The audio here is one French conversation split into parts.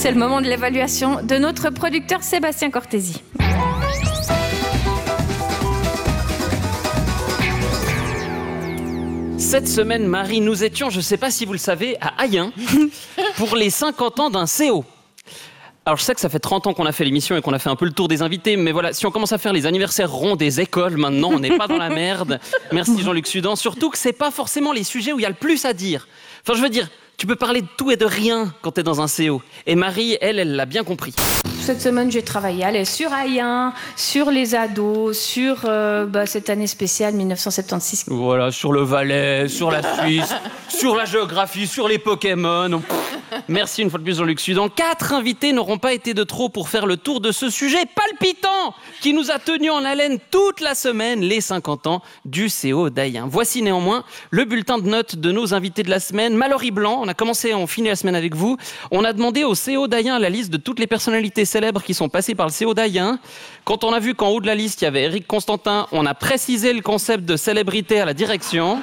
C'est le moment de l'évaluation de notre producteur Sébastien Cortési. Cette semaine, Marie, nous étions, je ne sais pas si vous le savez, à Ayen pour les 50 ans d'un CO. Alors je sais que ça fait 30 ans qu'on a fait l'émission et qu'on a fait un peu le tour des invités, mais voilà, si on commence à faire les anniversaires ronds des écoles, maintenant on n'est pas dans la merde. Merci Jean-Luc Sudan, surtout que c'est pas forcément les sujets où il y a le plus à dire. Enfin je veux dire, tu peux parler de tout et de rien quand t'es dans un CO. Et Marie, elle l'a bien compris. Cette semaine, j'ai travaillé sur Ayen, sur les ados, sur cette année spéciale 1976. Voilà, sur le Valais, sur la Suisse, sur la géographie, sur les Pokémon. Merci une fois de plus Jean-Luc Sudan. 4 invités n'auront pas été de trop pour faire le tour de ce sujet palpitant qui nous a tenus en haleine toute la semaine, les 50 ans du CO d'Ayen. Voici néanmoins le bulletin de notes de nos invités de la semaine. Mallory Blanc, on finit la semaine avec vous. On a demandé au CO d'Ayen la liste de toutes les personnalités célèbres qui sont passées par le CO d'Ayen. Quand on a vu qu'en haut de la liste, il y avait Éric Constantin, on a précisé le concept de célébrité à la direction.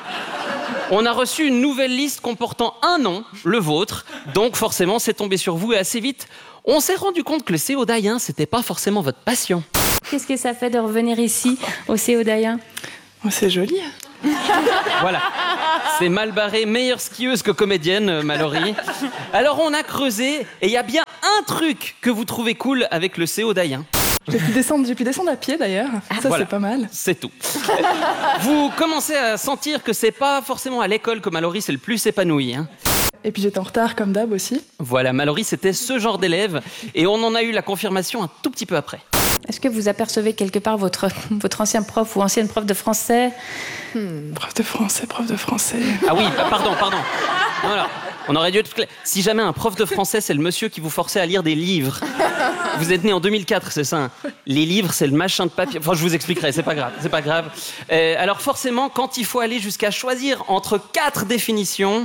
On a reçu une nouvelle liste comportant un nom, le vôtre. Donc forcément, c'est tombé sur vous et assez vite. On s'est rendu compte que le CO d'Ayen, c'était pas forcément votre passion. Qu'est-ce que ça fait de revenir ici, au CO d'Ayen ? Oh, c'est joli. Voilà, c'est mal barré, meilleure skieuse que comédienne, Mallory. Alors on a creusé, et il y a bien un truc que vous trouvez cool avec le CO d'Ayen. J'ai pu descendre à pied d'ailleurs, ça voilà, c'est pas mal. C'est tout. Vous commencez à sentir que c'est pas forcément à l'école que Mallory s'est le plus épanoui. Et puis j'étais en retard comme d'hab aussi. Voilà, Mallory c'était ce genre d'élève, et on en a eu la confirmation un tout petit peu après. Est-ce que vous apercevez quelque part votre ancien prof ou ancienne prof de français ? Prof de français. Ah oui, pardon. Voilà. On aurait dû être clair. Si jamais un prof de français, c'est le monsieur qui vous forçait à lire des livres. Vous êtes né en 2004, c'est ça ? Les livres, c'est le machin de papier. Enfin, je vous expliquerai, c'est pas grave. Alors forcément, quand il faut aller jusqu'à choisir entre 4 définitions...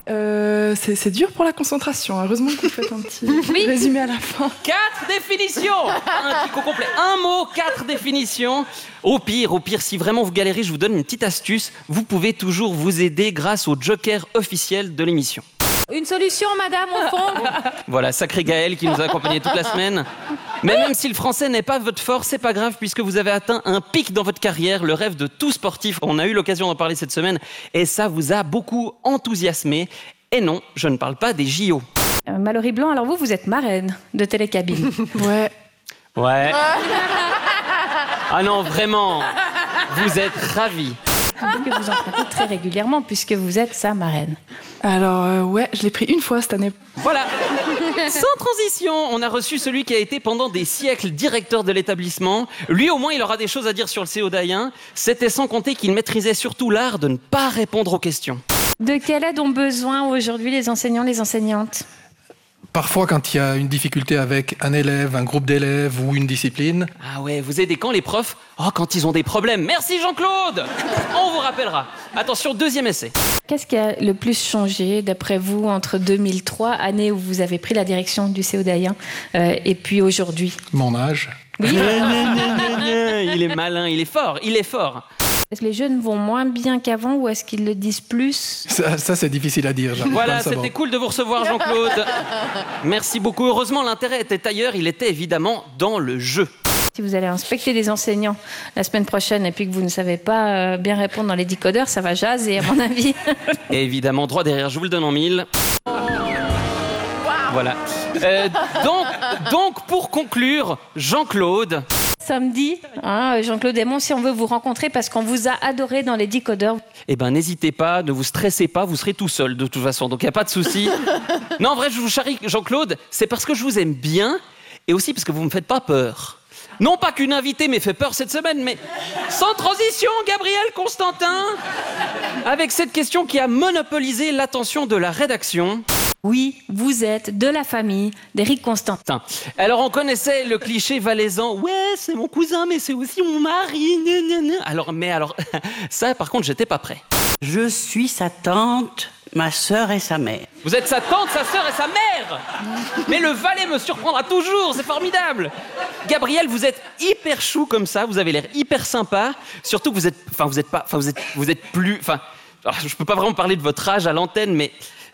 c'est dur pour la concentration. Heureusement que vous faites un petit résumé à la fin. 4 définitions. Un tico complet. Un mot, 4 définitions. Au pire, si vraiment vous galérez, je vous donne une petite astuce. Vous pouvez toujours vous aider grâce au joker officiel de l'émission. Une solution, madame, au fond. Voilà, sacré Gaël qui nous a accompagnés toute la semaine. Mais même si le français n'est pas votre force, c'est pas grave puisque vous avez atteint un pic dans votre carrière, le rêve de tout sportif. On a eu l'occasion d'en parler cette semaine et ça vous a beaucoup enthousiasmé. Et non, je ne parle pas des JO. Mallory Blanc, alors vous êtes marraine de Télécabine. Ouais. Ah non, vraiment, vous êtes ravie. Que vous empruntez très régulièrement puisque vous êtes sa marraine. Alors je l'ai pris une fois cette année. Voilà. Sans transition, on a reçu celui qui a été pendant des siècles directeur de l'établissement. Lui au moins il aura des choses à dire sur le CO d'Ayen. C'était sans compter qu'il maîtrisait surtout l'art de ne pas répondre aux questions. De quelle aide ont besoin aujourd'hui les enseignants, les enseignantes ? Parfois, quand il y a une difficulté avec un élève, un groupe d'élèves ou une discipline. Ah ouais, vous aidez quand les profs ? Oh, quand ils ont des problèmes. Merci Jean-Claude ! On vous rappellera. Attention, 2e essai. Qu'est-ce qui a le plus changé, d'après vous, entre 2003, année où vous avez pris la direction du CO d'Ayen, et puis aujourd'hui ? Mon âge. Oui. Il est malin, il est fort. Est-ce que les jeunes vont moins bien qu'avant ou est-ce qu'ils le disent plus ? Ça c'est difficile à dire. Voilà, c'était cool de vous recevoir Jean-Claude. Merci beaucoup. Heureusement, l'intérêt était ailleurs. Il était évidemment dans le jeu. Si vous allez inspecter des enseignants la semaine prochaine et puis que vous ne savez pas bien répondre dans les décodeurs, ça va jaser à mon avis. Et évidemment, droit derrière, je vous le donne en 1000. Voilà. Donc, pour conclure, Jean-Claude... Samedi, Jean-Claude Aymon, si on veut vous rencontrer parce qu'on vous a adoré dans les décodeurs. Eh ben, n'hésitez pas, ne vous stressez pas, vous serez tout seul de toute façon, donc il n'y a pas de souci. Non, en vrai, je vous charrie, Jean-Claude, c'est parce que je vous aime bien et aussi parce que vous ne me faites pas peur. Non pas qu'une invitée m'ait fait peur cette semaine, mais sans transition, Gabriel Constantin, avec cette question qui a monopolisé l'attention de la rédaction. Oui, vous êtes de la famille d'Éric Constantin. Alors on connaissait le cliché valaisan. Ouais, c'est mon cousin, mais c'est aussi mon mari. Alors, ça, par contre, j'étais pas prêt. Je suis sa tante, ma sœur et sa mère. Vous êtes sa tante, sa sœur et sa mère. Mais le Valais me surprendra toujours, c'est formidable. Gabriel, vous êtes hyper chou comme ça, vous avez l'air hyper sympa. Surtout que vous êtes plus... je peux pas vraiment parler de votre âge à l'antenne, mais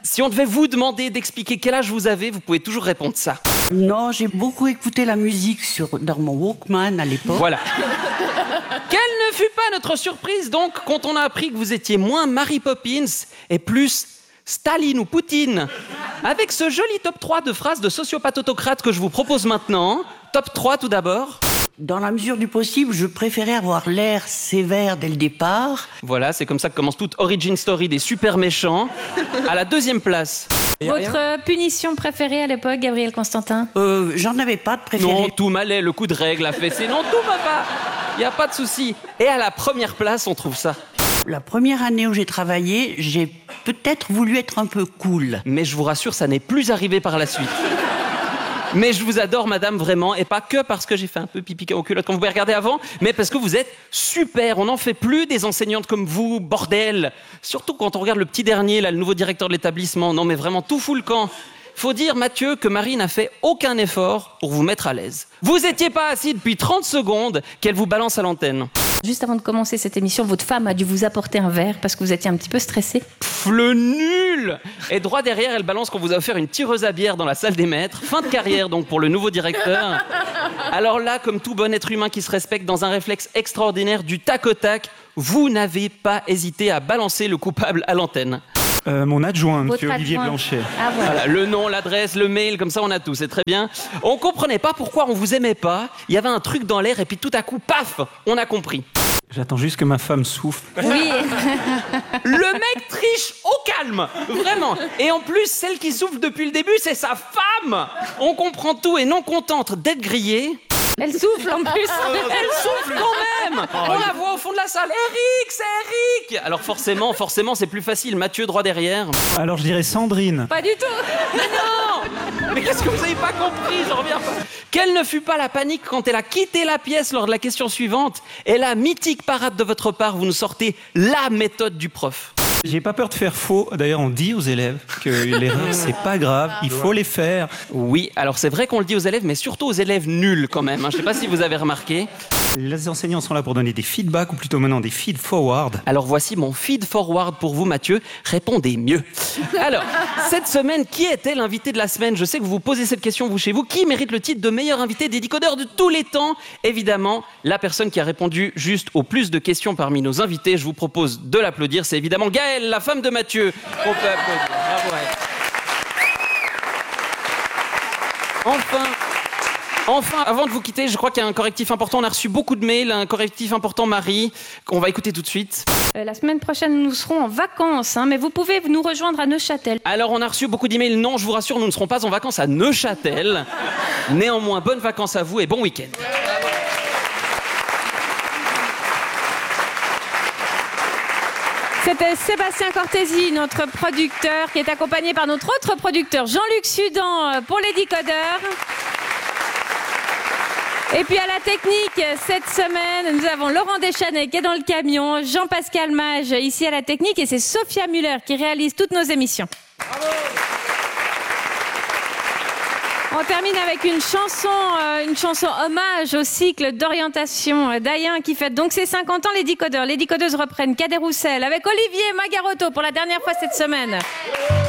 Si on devait vous demander d'expliquer quel âge vous avez, vous pouvez toujours répondre ça. Non, j'ai beaucoup écouté la musique dans mon Walkman à l'époque. Voilà. Quelle ne fut pas notre surprise, donc, quand on a appris que vous étiez moins Mary Poppins et plus Staline ou Poutine. Avec ce joli top 3 de phrases de sociopathe autocrate que je vous propose maintenant. Top 3 tout d'abord. Dans la mesure du possible, je préférais avoir l'air sévère dès le départ. Voilà, c'est comme ça que commence toute origin story des super méchants. À la deuxième place. Votre punition préférée à l'époque, Gabriel Constantin? J'en avais pas de préféré. Non, tout m'allait, le coup de règle a fessé. Non, tout va pas. Il n'y a pas de souci. Et à la première place, on trouve ça. La première année où j'ai travaillé, j'ai peut-être voulu être un peu cool. Mais je vous rassure, ça n'est plus arrivé par la suite. Mais je vous adore, madame, vraiment, et pas que parce que j'ai fait un peu pipi au culotte, comme vous pouvez regarder avant, mais parce que vous êtes super. On n'en fait plus des enseignantes comme vous, bordel. Surtout quand on regarde le petit dernier, là, le nouveau directeur de l'établissement. Non, mais vraiment, tout fout le camp. Faut dire, Mathieu, que Marie n'a fait aucun effort pour vous mettre à l'aise. Vous étiez pas assis depuis 30 secondes qu'elle vous balance à l'antenne. Juste avant de commencer cette émission, votre femme a dû vous apporter un verre parce que vous étiez un petit peu stressé. Pff, le nul! Et droit derrière, elle balance qu'on vous a offert une tireuse à bière dans la salle des maîtres. Fin de carrière, donc, pour le nouveau directeur. Alors là, comme tout bon être humain qui se respecte dans un réflexe extraordinaire du tac au tac, vous n'avez pas hésité à balancer le coupable à l'antenne. Mon adjoint, Votre monsieur Olivier adjoint. Blanchet. Ah voilà. Voilà, le nom, l'adresse, le mail, comme ça on a tout, c'est très bien. On comprenait pas pourquoi on vous aimait pas, il y avait un truc dans l'air et puis tout à coup, paf, on a compris. J'attends juste que ma femme souffle. Oui. Le mec triche au calme, vraiment. Et en plus, celle qui souffle depuis le début, c'est sa femme. On comprend tout et non contente d'être grillée. Elle souffle en plus. Elle souffle quand même. On la voit au fond de la salle. Eric, c'est Eric. Alors forcément, c'est plus facile. Mathieu droit derrière. Alors je dirais Sandrine. Pas du tout. Non. Mais qu'est-ce que vous n'avez pas compris? J'en reviens pas. Quelle ne fut pas la panique quand elle a quitté la pièce lors de la question suivante? Et la mythique parade de votre part, vous nous sortez la méthode du prof. J'ai pas peur de faire faux. D'ailleurs, on dit aux élèves que l'erreur, c'est pas grave, il faut les faire. Oui, alors c'est vrai qu'on le dit aux élèves, mais surtout aux élèves nuls quand même. Je sais pas si vous avez remarqué. Les enseignants sont là pour donner des feedbacks, ou plutôt maintenant des feed-forward. Alors voici mon feed forward pour vous, Mathieu. Répondez mieux. Alors, cette semaine, qui était l'invité de la semaine? Je sais que vous vous posez cette question, vous, chez vous. Qui mérite le titre de meilleur invité des décodeurs de tous les temps? Évidemment, la personne qui a répondu juste au plus de questions parmi nos invités. Je vous propose de l'applaudir. C'est évidemment Gaëlle, la femme de Mathieu. On peut applaudir. Bravo, ouais. Enfin, avant de vous quitter, je crois qu'il y a un correctif important. On a reçu beaucoup de mails, un correctif important, Marie, qu'on va écouter tout de suite. La semaine prochaine, nous serons en vacances, mais vous pouvez nous rejoindre à Neuchâtel. Alors, on a reçu beaucoup d'emails. Non, je vous rassure, nous ne serons pas en vacances à Neuchâtel. Néanmoins, bonnes vacances à vous et bon week-end. C'était Sébastien Cortési, notre producteur, qui est accompagné par notre autre producteur, Jean-Luc Sudan, pour les décodeurs. Et puis à la technique, cette semaine, nous avons Laurent Deschanel qui est dans le camion, Jean-Pascal Mage ici à la technique, et c'est Sophia Muller qui réalise toutes nos émissions. Bravo. On termine avec une chanson hommage au cycle d'orientation d'Ayen qui fête donc ses 50 ans, les décodeurs. Les décodeuses reprennent Cadet Roussel avec Olivier Magarotto pour la dernière fois cette semaine.